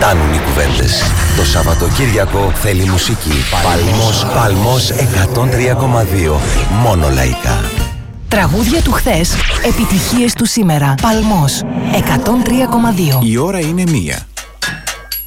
Φτάνουν οι κουβέντες. Το Σαββατοκύριακο θέλει μουσική. Παλμός 103,2. Μόνο λαϊκά. Τραγούδια του χθες, επιτυχίες του σήμερα. Παλμός 103,2. Η ώρα είναι 1.